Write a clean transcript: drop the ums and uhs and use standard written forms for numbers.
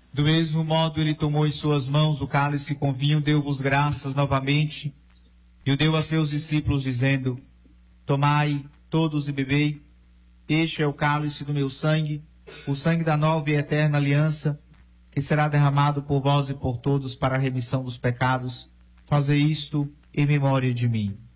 Do mesmo modo, ele tomou em suas mãos o cálice com vinho, deu-vos graças novamente, e o deu a seus discípulos, dizendo: Tomai todos e bebei, este é o cálice do meu sangue, o sangue da nova e eterna aliança, que será derramado por vós e por todos para a remissão dos pecados. Fazei isto em memória de mim.